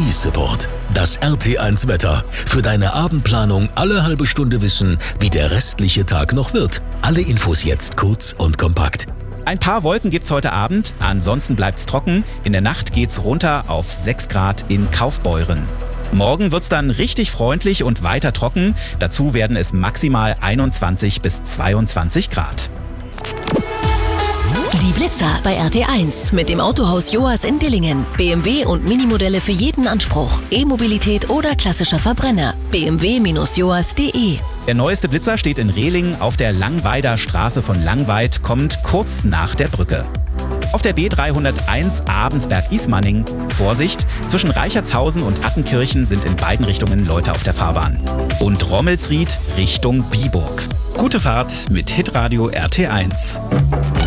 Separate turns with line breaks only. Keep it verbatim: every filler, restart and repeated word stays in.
Energiesupport. Das R T eins Wetter. Für deine Abendplanung alle halbe Stunde wissen, wie der restliche Tag noch wird. Alle Infos jetzt kurz und kompakt.
Ein paar Wolken gibt's heute Abend, ansonsten bleibt's trocken. In der Nacht geht's runter auf sechs Grad in Kaufbeuren. Morgen wird's dann richtig freundlich und weiter trocken. Dazu werden es maximal einundzwanzig bis zweiundzwanzig Grad.
Die Blitzer bei R T eins mit dem Autohaus Joas in Dillingen. B M W und Minimodelle für jeden Anspruch. E-Mobilität oder klassischer Verbrenner. b m w Bindestrich joas Punkt de.
Der neueste Blitzer steht in Rehling auf der Langweider Straße von Langweid, kommt kurz nach der Brücke. Auf der B dreihunderteins Abensberg-Ismaning, Vorsicht, zwischen Reichertshausen und Attenkirchen sind in beiden Richtungen Leute auf der Fahrbahn. Und Rommelsried Richtung Biburg. Gute Fahrt mit Hitradio R T eins.